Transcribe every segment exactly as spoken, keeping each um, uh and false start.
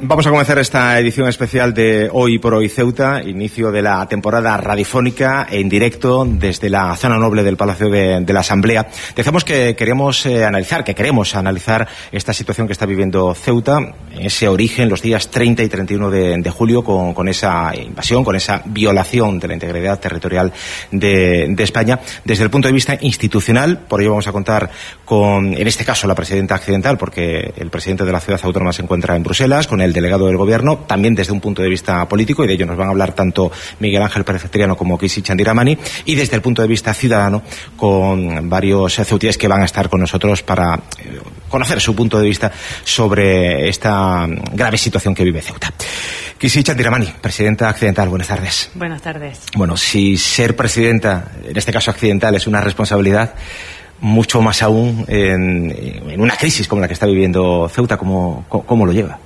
Vamos a comenzar esta edición especial de Hoy por Hoy Ceuta, inicio de la temporada radiofónica en directo desde la zona noble del Palacio de, de la Asamblea. Decíamos que queríamos eh, analizar, que queremos analizar esta situación que está viviendo Ceuta, ese origen, los días treinta y treinta y uno de, de julio, con, con esa invasión, con esa violación de la integridad territorial de, de España, desde el punto de vista institucional. Por ello vamos a contar con, en este caso, la presidenta accidental, porque el presidente de la ciudad autónoma se encuentra en Bruselas, con el delegado del gobierno, también desde un punto de vista político, y de ello nos van a hablar tanto Miguel Ángel Pérez Triano como Kisi Chandiramani, y desde el punto de vista ciudadano, con varios ceutíes que van a estar con nosotros para eh, conocer su punto de vista sobre esta grave situación que vive Ceuta. Kisi Chandiramani, presidenta accidental, buenas tardes. Buenas tardes. Bueno, si ser presidenta, en este caso accidental, es una responsabilidad, mucho más aún en, en una crisis como la que está viviendo Ceuta, ¿cómo, cómo lo lleva?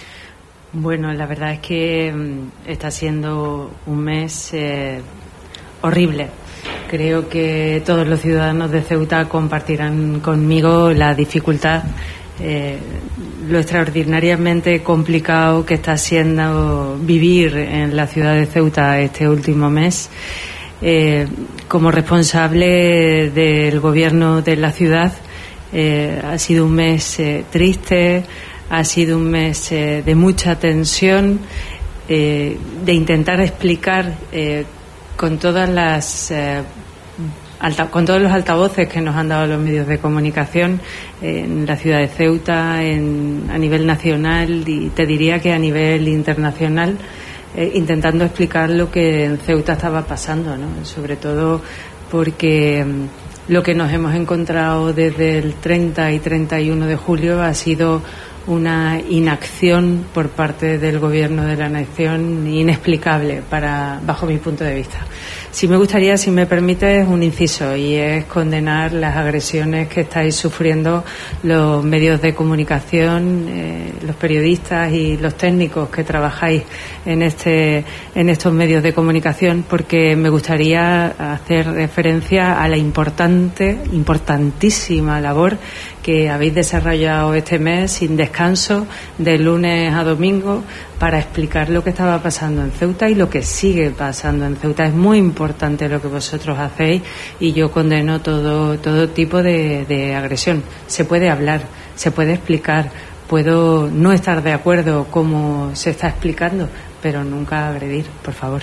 Bueno, la verdad es que está siendo un mes eh, horrible. Creo que todos los ciudadanos de Ceuta compartirán conmigo la dificultad, eh, lo extraordinariamente complicado que está siendo vivir en la ciudad de Ceuta este último mes. Eh, como responsable del gobierno de la ciudad, eh, ha sido un mes eh, triste. Ha sido un mes eh, de mucha tensión, eh, de intentar explicar eh, con todas las eh, alta, con todos los altavoces que nos han dado los medios de comunicación eh, en la ciudad de Ceuta, en, a nivel nacional y te diría que a nivel internacional, eh, intentando explicar lo que en Ceuta estaba pasando, ¿no? Sobre todo porque mm, lo que nos hemos encontrado desde el treinta y treinta y uno de julio ha sido una inacción por parte del gobierno de la nación inexplicable para, bajo mi punto de vista. Sí me gustaría, si me permites, un inciso, y es condenar las agresiones que estáis sufriendo los medios de comunicación, eh, los periodistas y los técnicos que trabajáis en este, en estos medios de comunicación, porque me gustaría hacer referencia a la importante, importantísima labor que habéis desarrollado este mes sin descanso, de lunes a domingo, para explicar lo que estaba pasando en Ceuta y lo que sigue pasando en Ceuta. Es muy importante lo que vosotros hacéis y yo condeno todo, todo tipo de, de agresión. Se puede hablar, se puede explicar, puedo no estar de acuerdo como se está explicando, pero nunca agredir, por favor.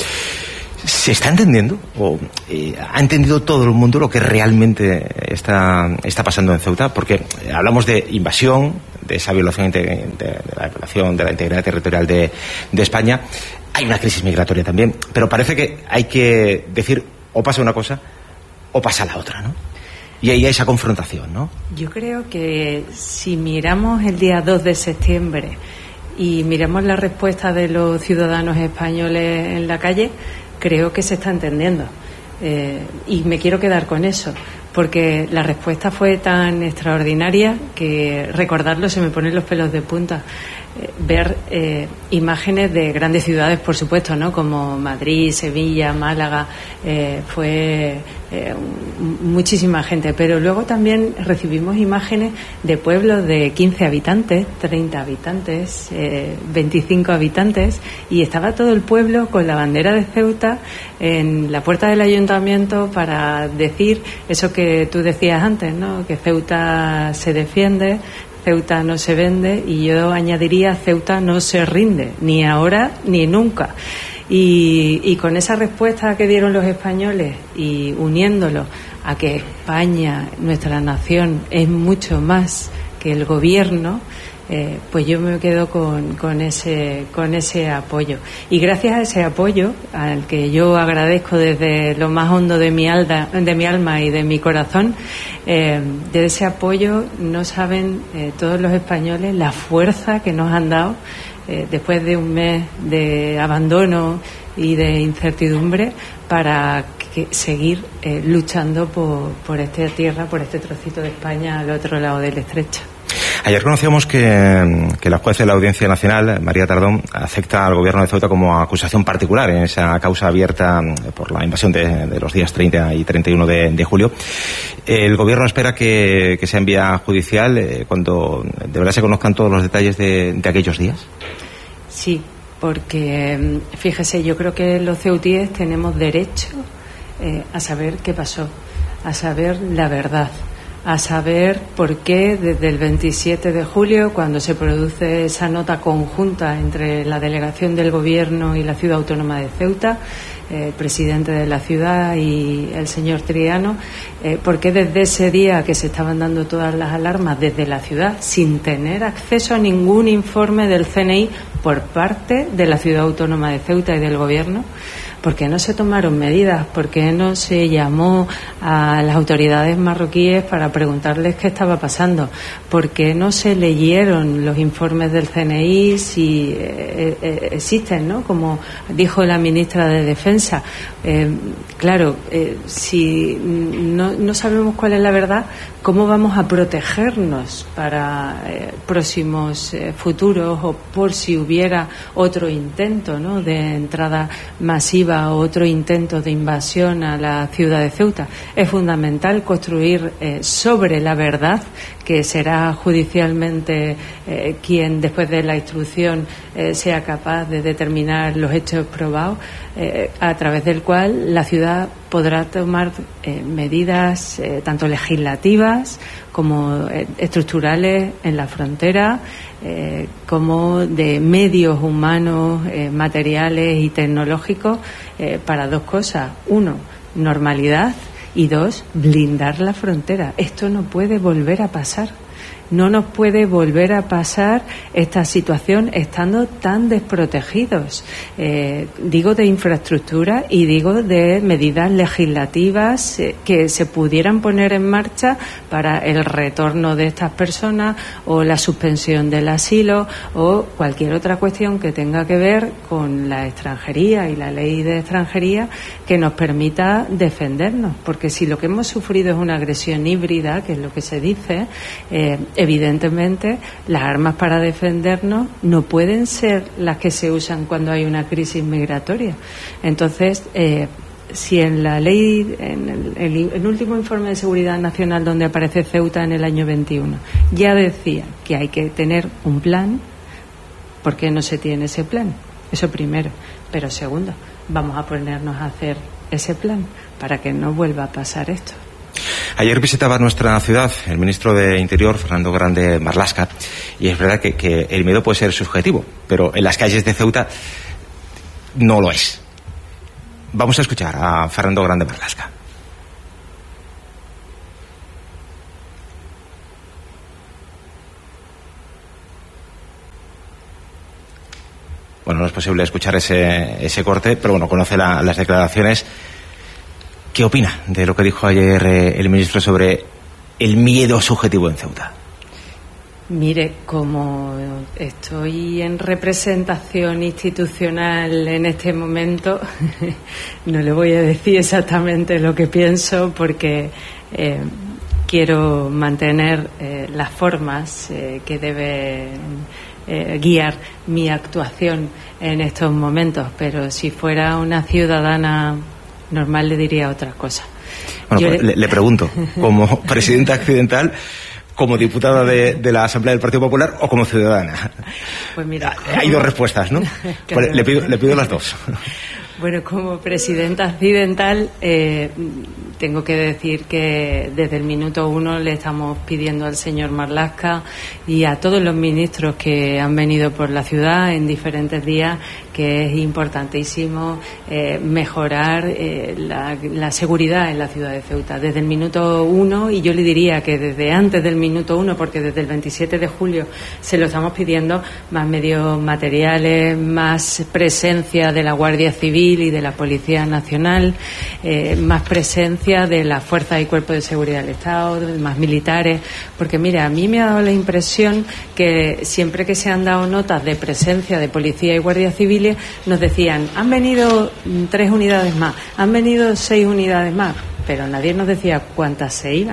¿Se está entendiendo o eh, ha entendido todo el mundo lo que realmente está, está pasando en Ceuta? Porque hablamos de invasión, de esa violación de, de la violación de la integridad territorial de, de España. Hay una crisis migratoria también, pero parece que hay que decir o pasa una cosa o pasa la otra, ¿no? Y ahí hay esa confrontación, ¿no? Yo creo que si miramos el día dos de septiembre y miramos la respuesta de los ciudadanos españoles en la calle, creo que se está entendiendo. Eh, y me quiero quedar con eso, porque la respuesta fue tan extraordinaria que recordarlo se me ponen los pelos de punta. Eh, ver eh, imágenes de grandes ciudades, por supuesto, ¿no? Como Madrid, Sevilla, Málaga, eh, fue eh, muchísima gente, pero luego también recibimos imágenes de pueblos de quince habitantes, treinta habitantes, eh, veinticinco habitantes, y estaba todo el pueblo con la bandera de Ceuta en la puerta del ayuntamiento para decir eso que tú decías antes, ¿no? Que Ceuta se defiende, Ceuta no se vende, y yo añadiría Ceuta no se rinde, ni ahora ni nunca. Y, y con esa respuesta que dieron los españoles y uniéndolo a que España, nuestra nación, es mucho más que el gobierno, eh, pues yo me quedo con, con ese con ese apoyo. Y gracias a ese apoyo, al que yo agradezco desde lo más hondo de mi alma, de mi alma y de mi corazón, eh, de ese apoyo no saben eh, todos los españoles la fuerza que nos han dado eh, después de un mes de abandono y de incertidumbre para que, seguir eh, luchando por, por esta tierra, por este trocito de España al otro lado del estrecho. Ayer conocíamos que, que la juez de la Audiencia Nacional, María Tardón, acepta al gobierno de Ceuta como acusación particular en esa causa abierta por la invasión de, de los días treinta y treinta y uno de, de julio. El gobierno espera que, que sea en vía judicial eh, cuando de verdad se conozcan todos los detalles de, de aquellos días. Sí, porque fíjese, yo creo que los ceutíes tenemos derecho eh, a saber qué pasó, a saber la verdad, a saber por qué desde el veintisiete de julio, cuando se produce esa nota conjunta entre la delegación del Gobierno y la Ciudad Autónoma de Ceuta, el presidente de la ciudad y el señor Triano, eh, por qué desde ese día que se estaban dando todas las alarmas desde la ciudad, sin tener acceso a ningún informe del C N I por parte de la Ciudad Autónoma de Ceuta y del Gobierno, ¿por qué no se tomaron medidas? ¿Por qué no se llamó a las autoridades marroquíes para preguntarles qué estaba pasando? ¿Por qué no se leyeron los informes del C N I si eh, eh, existen, ¿no? Como dijo la ministra de Defensa. Eh, claro, eh, si no, no sabemos cuál es la verdad, ¿cómo vamos a protegernos para eh, próximos eh, futuros o por si hubiera otro intento, ¿no?, de entrada masiva o otro intento de invasión a la ciudad de Ceuta? Es fundamental construir eh, sobre la verdad, que será judicialmente eh, quien después de la instrucción eh, sea capaz de determinar los hechos probados, eh, a través del cual la ciudad podrá tomar eh, medidas eh, tanto legislativas como eh, estructurales en la frontera, eh, como de medios humanos, eh, materiales y tecnológicos, eh, para dos cosas. Uno, normalidad, y dos, blindar la frontera. Esto no puede volver a pasar. No nos puede volver a pasar esta situación estando tan desprotegidos. Eh, digo de infraestructura y digo de medidas legislativas eh, que se pudieran poner en marcha para el retorno de estas personas o la suspensión del asilo o cualquier otra cuestión que tenga que ver con la extranjería y la ley de extranjería que nos permita defendernos. Porque si lo que hemos sufrido es una agresión híbrida, que es lo que se dice, eh, evidentemente, las armas para defendernos no pueden ser las que se usan cuando hay una crisis migratoria. Entonces, eh, si en la ley, en el, el, el último informe de seguridad nacional donde aparece Ceuta en el año veintiuno, ya decía que hay que tener un plan, ¿por qué no se tiene ese plan? Eso primero. Pero segundo, vamos a ponernos a hacer ese plan para que no vuelva a pasar esto. Ayer visitaba nuestra ciudad el ministro de Interior, Fernando Grande Marlaska, y es verdad que, que el miedo puede ser subjetivo, pero en las calles de Ceuta no lo es. Vamos a escuchar a Fernando Grande Marlaska. Bueno, no es posible escuchar ese, ese corte, pero bueno, conoce la, las declaraciones. ¿Qué opina de lo que dijo ayer eh, el ministro sobre el miedo subjetivo en Ceuta? Mire, como estoy en representación institucional en este momento, no le voy a decir exactamente lo que pienso porque eh, quiero mantener eh, las formas eh, que deben eh, guiar mi actuación en estos momentos, pero si fuera una ciudadana normal le diría otra cosa. Bueno, pues le, le pregunto, como presidenta accidental, como diputada de, de la Asamblea del Partido Popular o como ciudadana. Pues mira, hay dos respuestas, ¿no? Pues le pido, le pido las dos. Bueno, como presidenta accidental, eh, tengo que decir que desde el minuto uno le estamos pidiendo al señor Marlaska y a todos los ministros que han venido por la ciudad en diferentes días que es importantísimo eh, mejorar eh, la, la seguridad en la ciudad de Ceuta. Desde el minuto uno, y yo le diría que desde antes del minuto uno, porque desde el veintisiete de julio se lo estamos pidiendo, más medios materiales, más presencia de la Guardia Civil y de la Policía Nacional, eh, más presencia de las fuerzas y cuerpos de seguridad del Estado, más militares, porque mira, a mí me ha dado la impresión que siempre que se han dado notas de presencia de Policía y Guardia Civil nos decían, han venido tres unidades más, han venido seis unidades más, pero nadie nos decía cuántas se iban,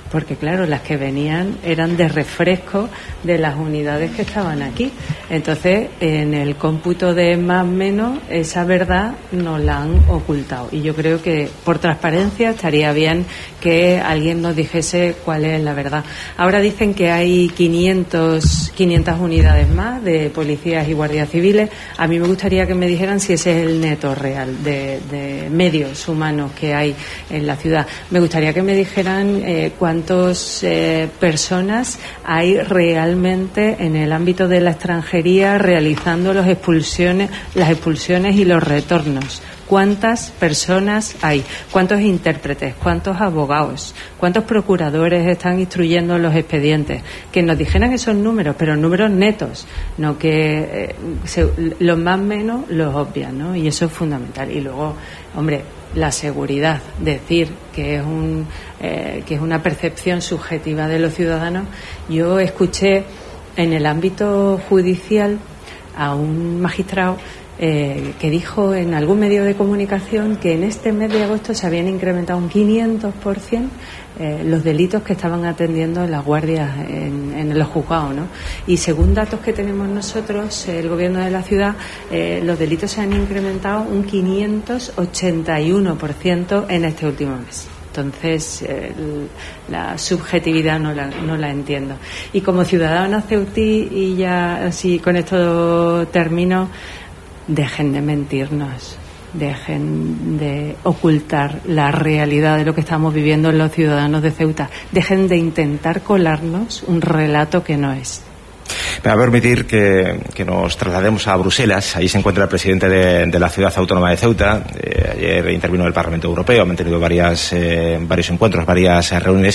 porque claro, las que venían eran de refresco de las unidades que estaban aquí. Entonces, en el cómputo de más o menos, esa verdad nos la han ocultado. Y yo creo que por transparencia estaría bien que alguien nos dijese cuál es la verdad. Ahora dicen que hay quinientas unidades más de policías y guardias civiles. A mí me gustaría que me dijeran si ese es el neto real de, de medios humanos que hay en la ciudad. Me gustaría que me dijeran eh, cuántas eh, personas hay realmente en el ámbito de la extranjería realizando los expulsiones, las expulsiones y los retornos. ¿Cuántas personas hay? ¿Cuántos intérpretes? ¿Cuántos abogados? ¿Cuántos procuradores están instruyendo los expedientes? Que nos dijeran esos números, pero números netos, no que eh, se, los más menos los obvian, ¿no? Y eso es fundamental. Y luego, hombre, la seguridad, decir que es un eh, que es una percepción subjetiva de los ciudadanos. Yo escuché en el ámbito judicial a un magistrado Eh, que dijo en algún medio de comunicación que en este mes de agosto se habían incrementado un quinientos por ciento eh, los delitos que estaban atendiendo las guardias en, en los juzgados, ¿no? Y según datos que tenemos nosotros, el gobierno de la ciudad, eh, los delitos se han incrementado un quinientos ochenta y uno por ciento en este último mes. Entonces, eh, la subjetividad no la, no la entiendo. Y como ciudadana ceutí, y ya así con esto termino, dejen de mentirnos, dejen de ocultar la realidad de lo que estamos viviendo los ciudadanos de Ceuta, dejen de intentar colarnos un relato que no es. Me va a permitir que, que nos traslademos a Bruselas. Allí se encuentra el presidente de, de la ciudad autónoma de Ceuta. Eh, ayer intervino el Parlamento Europeo, han mantenido varias, eh, varios encuentros, varias eh, reuniones.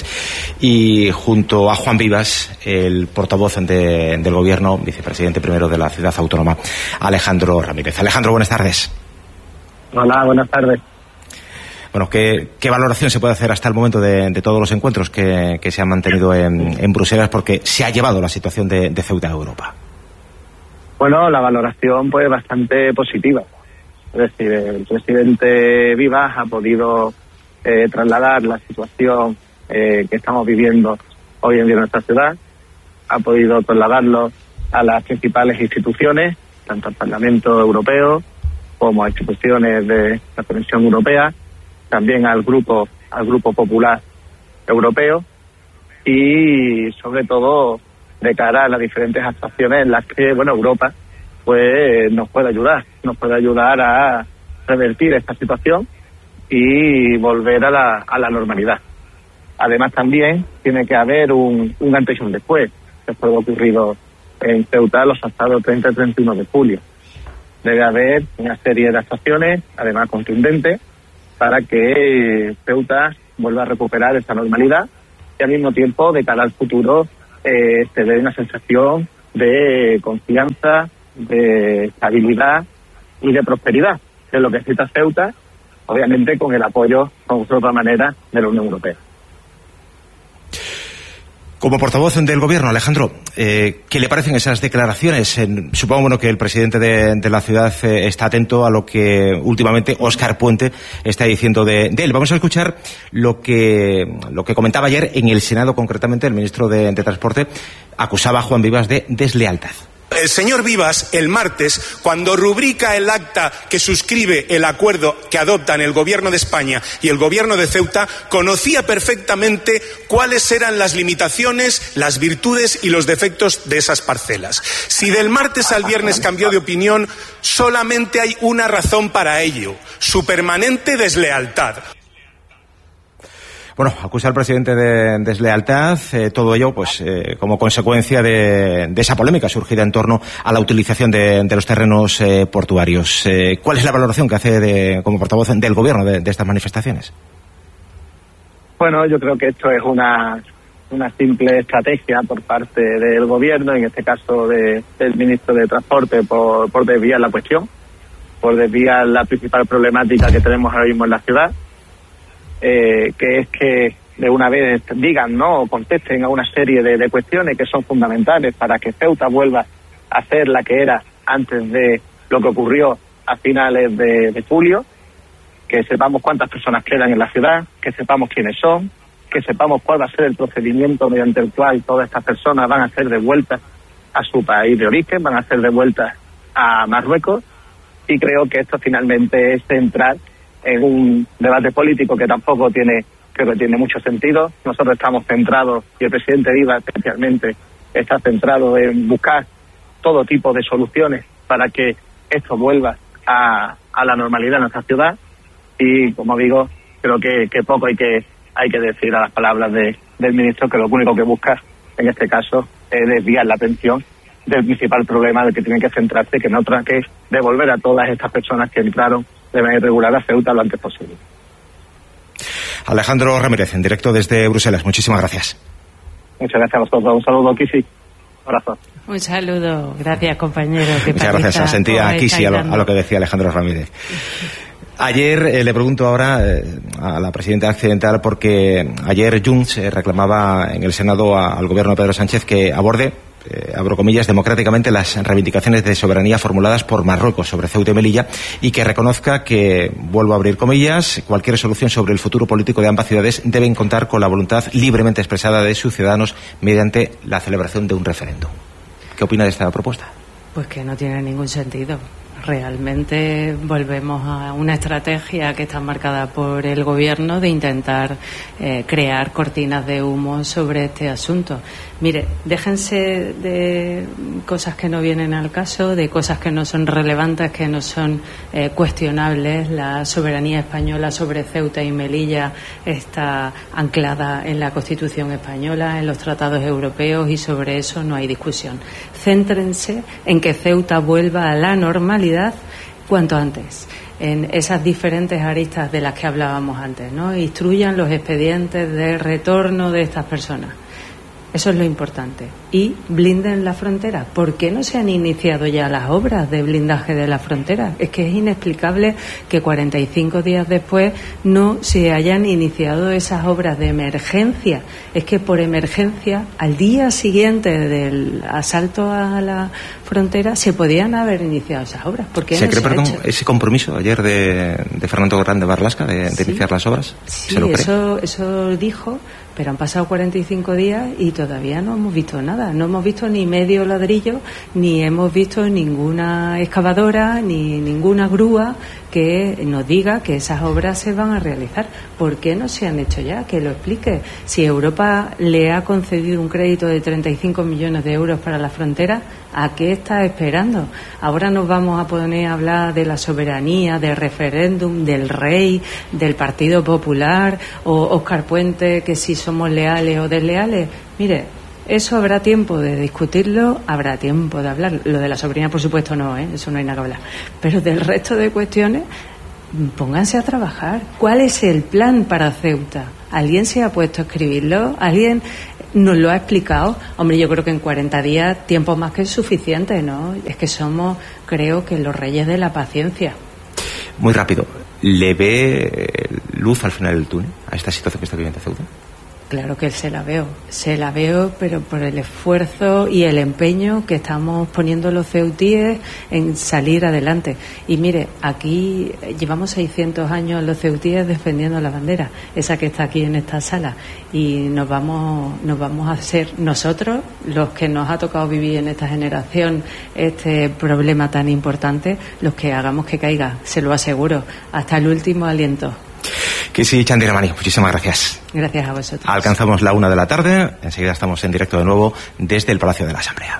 Y junto a Juan Vivas, el portavoz de, del Gobierno, vicepresidente primero de la ciudad autónoma, Alejandro Ramírez. Alejandro, buenas tardes. Hola, buenas tardes. Bueno, ¿qué, qué valoración se puede hacer hasta el momento de, de todos los encuentros que, que se han mantenido en, en Bruselas, porque se ha llevado la situación de, de Ceuta a Europa? Bueno, la valoración pues bastante positiva. Es decir, el presidente Vivas ha podido eh, trasladar la situación eh, que estamos viviendo hoy en día en nuestra ciudad, ha podido trasladarlo a las principales instituciones, tanto al Parlamento Europeo como a instituciones de la Comisión Europea, también al grupo al grupo popular europeo y sobre todo de cara a las diferentes actuaciones en las que bueno Europa pues nos puede ayudar nos puede ayudar a revertir esta situación y volver a la a la normalidad. Además también tiene que haber un, un antes y un después después de lo ocurrido en Ceuta los pasados treinta y treinta y uno de julio. Debe haber una serie de actuaciones además contundentes para que Ceuta vuelva a recuperar esa normalidad y al mismo tiempo, de cara al futuro, eh, se dé una sensación de confianza, de estabilidad y de prosperidad, que es lo que necesita Ceuta, obviamente con el apoyo, como de otra manera, de la Unión Europea. Como portavoz del Gobierno, Alejandro, eh, ¿qué le parecen esas declaraciones? Eh, supongo bueno, que el presidente de, de la ciudad eh, está atento a lo que últimamente Óscar Puente está diciendo de, de él. Vamos a escuchar lo que, lo que comentaba ayer en el Senado, concretamente el ministro de, de Transporte acusaba a Juan Vivas de deslealtad. El señor Vivas, el martes, cuando rubrica el acta que suscribe el acuerdo que adoptan el Gobierno de España y el Gobierno de Ceuta, conocía perfectamente cuáles eran las limitaciones, las virtudes y los defectos de esas parcelas. Si del martes al viernes cambió de opinión, solamente hay una razón para ello: su permanente deslealtad. Bueno, acusa al presidente de deslealtad, eh, todo ello pues eh, como consecuencia de, de esa polémica surgida en torno a la utilización de, de los terrenos eh, portuarios. Eh, ¿Cuál es la valoración que hace de, como portavoz del Gobierno de, de estas manifestaciones? Bueno, yo creo que esto es una, una simple estrategia por parte del Gobierno, en este caso de, del ministro de Transporte, por, por desviar la cuestión, por desviar la principal problemática que tenemos ahora mismo en la ciudad. Eh, que es que de una vez digan, ¿no?, o contesten a una serie de, de cuestiones que son fundamentales para que Ceuta vuelva a ser la que era antes de lo que ocurrió a finales de, de julio, que sepamos cuántas personas quedan en la ciudad, que sepamos quiénes son, que sepamos cuál va a ser el procedimiento mediante el cual todas estas personas van a ser devueltas a su país de origen, van a ser devueltas a Marruecos, y creo que esto finalmente es entrar en un debate político que tampoco tiene, creo que tiene mucho sentido. Nosotros estamos centrados, y el presidente Viva especialmente está centrado en buscar todo tipo de soluciones para que esto vuelva a, a la normalidad en nuestra ciudad, y como digo, creo que, que poco hay que hay que decir a las palabras de, del ministro, que lo único que busca en este caso es desviar la atención del principal problema del que tienen que centrarse, que no otra que devolver a todas estas personas que entraron de manera irregular a Ceuta lo antes posible. Alejandro Ramírez, en directo desde Bruselas, muchísimas gracias. Muchas gracias a vosotros. Un saludo, Kisi. Un abrazo. Un saludo. Gracias, compañero. Muchas gracias. Asentía Kisi a lo, a lo que decía Alejandro Ramírez. Ayer, eh, le pregunto ahora eh, a la presidenta accidental, porque ayer Junts eh, reclamaba en el Senado a, al gobierno de Pedro Sánchez que aborde, eh, abro comillas, democráticamente las reivindicaciones de soberanía formuladas por Marruecos sobre Ceuta y Melilla, y que reconozca que, vuelvo a abrir comillas, cualquier solución sobre el futuro político de ambas ciudades deben contar con la voluntad libremente expresada de sus ciudadanos mediante la celebración de un referéndum. ¿Qué opina de esta propuesta? Pues que no tiene ningún sentido. Realmente volvemos a una estrategia que está marcada por el gobierno de intentar eh, crear cortinas de humo sobre este asunto. Mire, déjense de cosas que no vienen al caso, de cosas que no son relevantes, que no son eh, cuestionables. La soberanía española sobre Ceuta y Melilla está anclada en la Constitución española, en los tratados europeos, y sobre eso no hay discusión. Céntrense en que Ceuta vuelva a la normalidad cuanto antes, en esas diferentes aristas de las que hablábamos antes, ¿no? Instruyan los expedientes de retorno de estas personas. Eso es lo importante. Y blinden la frontera. ¿Por qué no se han iniciado ya las obras de blindaje de la frontera? Es que es inexplicable que cuarenta y cinco días después no se hayan iniciado esas obras de emergencia. Es que por emergencia, al día siguiente del asalto a la frontera, se podían haber iniciado esas obras. ¿Por qué ¿Se no cree, se perdón, ha hecho? ese compromiso ayer de, de Fernando Grande Marlaska de, de Sí. iniciar las obras? Sí, ¿Se lo cree? eso, eso dijo, pero han pasado cuarenta y cinco días y todavía no hemos visto nada. No hemos visto ni medio ladrillo, ni hemos visto ninguna excavadora, ni ninguna grúa que nos diga que esas obras se van a realizar. ¿Por qué no se han hecho ya? Que lo explique. Si Europa le ha concedido un crédito de treinta y cinco millones de euros para la frontera, ¿a qué está esperando? Ahora nos vamos a poner a hablar de la soberanía, del referéndum, del rey, del Partido Popular, o Óscar Puente, que si somos leales o desleales. Mire, eso habrá tiempo de discutirlo, habrá tiempo de hablar. Lo de la soberanía, por supuesto, no, ¿eh? Eso no hay nada que hablar. Pero del resto de cuestiones, pónganse a trabajar. ¿Cuál es el plan para Ceuta? ¿Alguien se ha puesto a escribirlo? ¿Alguien nos lo ha explicado? Hombre, yo creo que en cuarenta días, tiempo más que suficiente, ¿no? Es que somos, creo que, los reyes de la paciencia. Muy rápido, ¿le ve luz al final del túnel a esta situación que está viviendo Ceuta? Claro que se la veo, se la veo, pero por el esfuerzo y el empeño que estamos poniendo los ceutíes en salir adelante. Y mire, aquí llevamos seiscientos años los ceutíes defendiendo la bandera, esa que está aquí en esta sala, y nos vamos, nos vamos a hacer nosotros, los que nos ha tocado vivir en esta generación este problema tan importante, los que hagamos que caiga, se lo aseguro, hasta el último aliento. Kisi Chandiramani, muchísimas gracias. Gracias a vosotros. Alcanzamos la una de la tarde, enseguida estamos en directo de nuevo desde el Palacio de la Asamblea.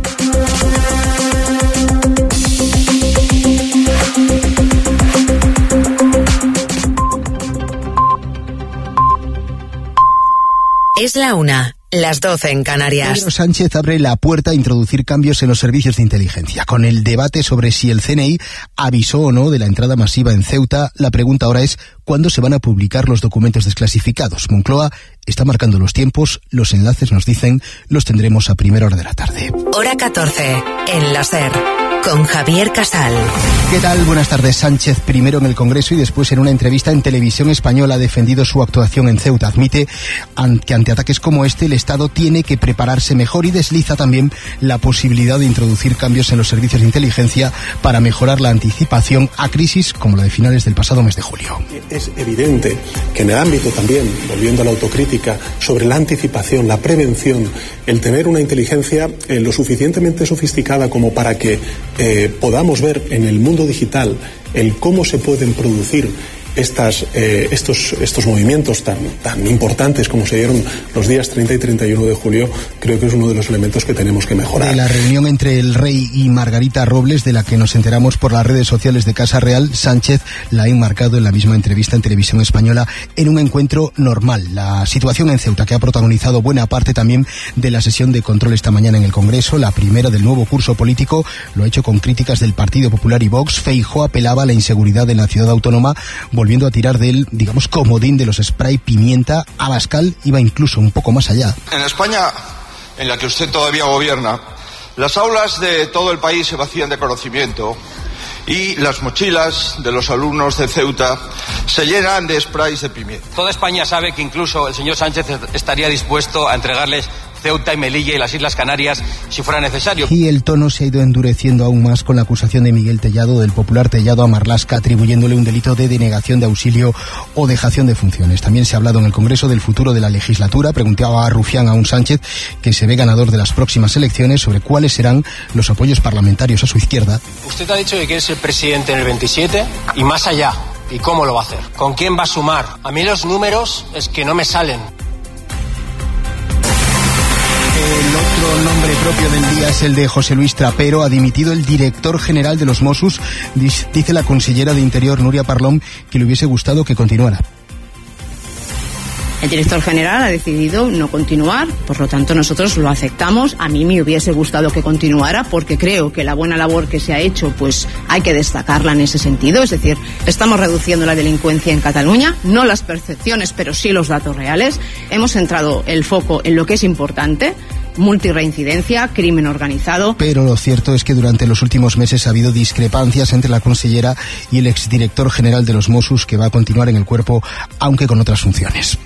Es la una, las doce en Canarias. Pedro Sánchez abre la puerta a introducir cambios en los servicios de inteligencia. Con el debate sobre si el C N I avisó o no de la entrada masiva en Ceuta, la pregunta ahora es ¿cuándo se van a publicar los documentos desclasificados? Moncloa está marcando los tiempos, los enlaces nos dicen, los tendremos a primera hora de la tarde. Hora catorce, en la SER, con Javier Casal. ¿Qué tal? Buenas tardes. Sánchez, primero en el Congreso y después en una entrevista en Televisión Española, ha defendido su actuación en Ceuta. Admite que ante ataques como este el Estado tiene que prepararse mejor y desliza también la posibilidad de introducir cambios en los servicios de inteligencia para mejorar la anticipación a crisis como la de finales del pasado mes de julio. Es evidente que en el ámbito también, volviendo a la autocrítica, sobre la anticipación, la prevención, el tener una inteligencia eh, lo suficientemente sofisticada como para que eh, podamos ver en el mundo digital el cómo se pueden producir Estas, eh, estos, estos movimientos tan, tan importantes como se dieron los días treinta y treinta y uno de julio, creo que es uno de los elementos que tenemos que mejorar. De la reunión entre el rey y Margarita Robles, de la que nos enteramos por las redes sociales de Casa Real, Sánchez la ha enmarcado en la misma entrevista en Televisión Española en un encuentro normal. La situación en Ceuta, que ha protagonizado buena parte también de la sesión de control esta mañana en el Congreso, la primera del nuevo curso político, lo ha hecho con críticas del Partido Popular y Vox. Feijóo apelaba a la inseguridad en la ciudad autónoma, volviendo a tirar del, digamos, comodín de los spray pimienta. Abascal iba incluso un poco más allá. En España, en la que usted todavía gobierna, las aulas de todo el país se vacían de conocimiento y las mochilas de los alumnos de Ceuta se llenan de sprays de pimienta. Toda España sabe que incluso el señor Sánchez estaría dispuesto a entregarles Ceuta y Melilla y las Islas Canarias si fuera necesario. Y el tono se ha ido endureciendo aún más con la acusación de Miguel Tellado, del popular Tellado, a Marlaska, atribuyéndole un delito de denegación de auxilio o dejación de funciones. También se ha hablado en el Congreso del futuro de la legislatura. Preguntaba a Rufián a un Sánchez, que se ve ganador de las próximas elecciones, sobre cuáles serán los apoyos parlamentarios a su izquierda. Usted ha dicho que quiere ser presidente en el veintisiete y más allá. ¿Y cómo lo va a hacer? ¿Con quién va a sumar? A mí los números es que no me salen. El otro nombre propio del día es el de José Luis Trapero. Ha dimitido el director general de los Mossos. Dice la consellera de Interior, Núria Parlon, que le hubiese gustado que continuara. El director general ha decidido no continuar, por lo tanto nosotros lo aceptamos. A mí me hubiese gustado que continuara porque creo que la buena labor que se ha hecho pues hay que destacarla en ese sentido. Es decir, estamos reduciendo la delincuencia en Cataluña, no las percepciones pero sí los datos reales. Hemos centrado el foco en lo que es importante: multirreincidencia, crimen organizado. Pero lo cierto es que durante los últimos meses ha habido discrepancias entre la consellera y el exdirector general de los Mossos, que va a continuar en el cuerpo aunque con otras funciones.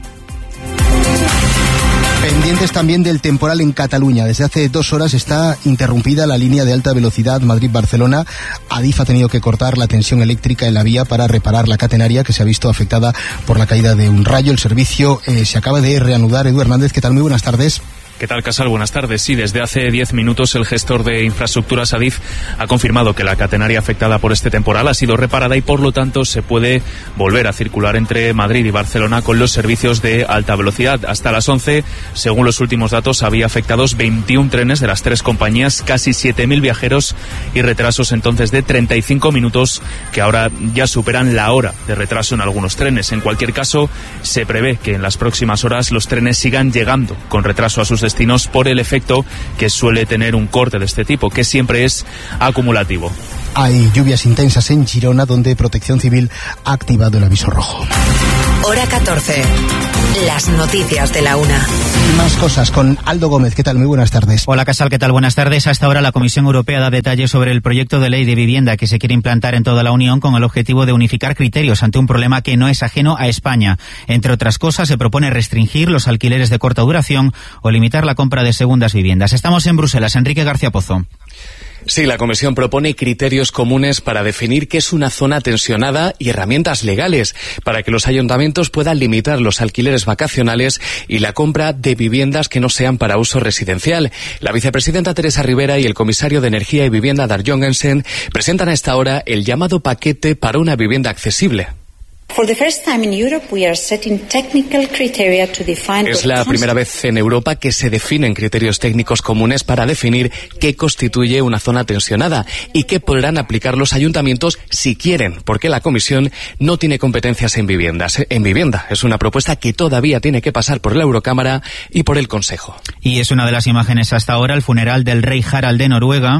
Pendientes también del temporal en Cataluña. Desde hace dos horas está interrumpida la línea de alta velocidad Madrid-Barcelona. Adif ha tenido que cortar la tensión eléctrica en la vía para reparar la catenaria, que se ha visto afectada por la caída de un rayo. El servicio eh, se acaba de reanudar. Edu Hernández, ¿qué tal? Muy buenas tardes. ¿Qué tal, Casal? Buenas tardes. Sí, desde hace diez minutos el gestor de infraestructuras Adif ha confirmado que la catenaria afectada por este temporal ha sido reparada y por lo tanto se puede volver a circular entre Madrid y Barcelona con los servicios de alta velocidad. Hasta las once, según los últimos datos, había afectados veintiún trenes de las tres compañías, casi siete mil viajeros y retrasos entonces de treinta y cinco minutos, que ahora ya superan la hora de retraso en algunos trenes. En cualquier caso, se prevé que en las próximas horas los trenes sigan llegando con retraso a sus destinos por el efecto que suele tener un corte de este tipo, que siempre es acumulativo. Hay lluvias intensas en Girona, donde Protección Civil ha activado el aviso rojo. Hora catorce. Las noticias de la una. Más cosas con Aldo Gómez. ¿Qué tal? Muy buenas tardes. Hola, Casal. ¿Qué tal? Buenas tardes. A esta hora la Comisión Europea da detalles sobre el proyecto de ley de vivienda que se quiere implantar en toda la Unión con el objetivo de unificar criterios ante un problema que no es ajeno a España. Entre otras cosas, se propone restringir los alquileres de corta duración o limitar la compra de segundas viviendas. Estamos en Bruselas. Enrique García Pozo. Sí, la Comisión propone criterios comunes para definir qué es una zona tensionada y herramientas legales para que los ayuntamientos puedan limitar los alquileres vacacionales y la compra de viviendas que no sean para uso residencial. La vicepresidenta Teresa Rivera y el comisario de Energía y Vivienda, Dag Jorgensen, presentan a esta hora el llamado paquete para una vivienda accesible. Es la primera vez en Europa que se definen criterios técnicos comunes para definir qué constituye una zona tensionada y qué podrán aplicar los ayuntamientos si quieren, porque la Comisión no tiene competencias en viviendas. En vivienda es una propuesta que todavía tiene que pasar por la Eurocámara y por el Consejo. Y es una de las imágenes hasta ahora, el funeral del rey Harald de Noruega.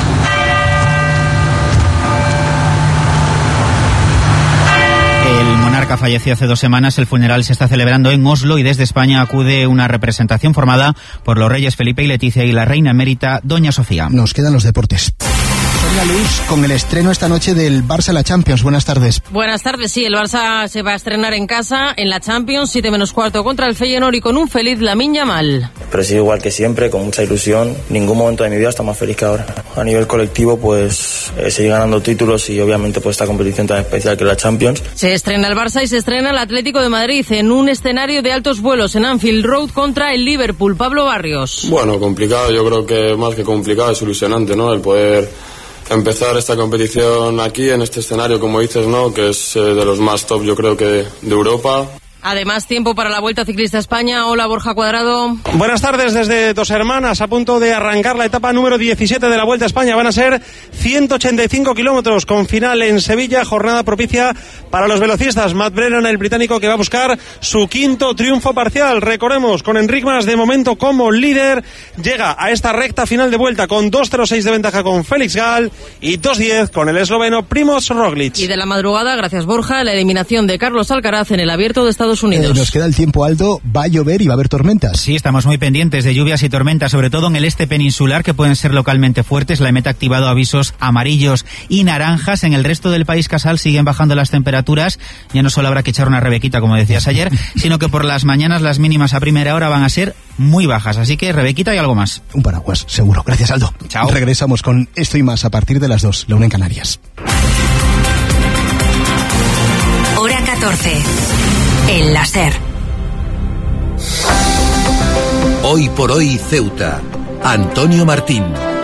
El monarca falleció hace dos semanas. El funeral se está celebrando en Oslo y desde España acude una representación formada por los reyes Felipe y Leticia y la reina emérita Doña Sofía. Nos quedan los deportes. Begoña Luz, con el estreno esta noche del Barça en la Champions. Buenas tardes. Buenas tardes, sí, el Barça se va a estrenar en casa, en la Champions, siete menos cuarto contra el Feyenoord y con un feliz Lamine Yamal. Pero sí, igual que siempre, con mucha ilusión. Ningún momento de mi vida está más feliz que ahora. A nivel colectivo, pues eh, seguir ganando títulos y obviamente pues esta competición tan especial que es la Champions. Se estrena el Barça y se estrena el Atlético de Madrid en un escenario de altos vuelos en Anfield Road contra el Liverpool. Pablo Barrios. Bueno, complicado, yo creo que más que complicado es ilusionante, ¿no? El poder empezar esta competición aquí, en este escenario, como dices, ¿no? Que es eh, de los más top, yo creo que de, de Europa. Además, tiempo para la Vuelta Ciclista a España. Hola, Borja Cuadrado. Buenas tardes desde Dos Hermanas, a punto de arrancar la etapa número diecisiete de la Vuelta a España. Van a ser ciento ochenta y cinco kilómetros con final en Sevilla, jornada propicia para los velocistas. Matt Brennan, el británico, que va a buscar su quinto triunfo parcial. Recordemos, con Enric Mas de momento como líder, llega a esta recta final de vuelta con dos cero seis de ventaja con Félix Gall y dos diez con el esloveno Primož Roglič. Y de la madrugada, gracias Borja, la eliminación de Carlos Alcaraz en el Abierto de Estados Unidos. Eh, nos queda el tiempo, Aldo. Va a llover y va a haber tormentas. Sí, estamos muy pendientes de lluvias y tormentas, sobre todo en el este peninsular, que pueden ser localmente fuertes. La EMET ha activado avisos amarillos y naranjas. En el resto del país, Casal, siguen bajando las temperaturas. Ya no solo habrá que echar una rebequita, como decías ayer, sino que por las mañanas las mínimas a primera hora van a ser muy bajas. Así que rebequita y algo más. Un paraguas, seguro. Gracias, Aldo. Chao. Regresamos con esto y más a partir de las dos, la una en Canarias. Hora catorce. El láser. Hoy por hoy Ceuta. Antonio Martín.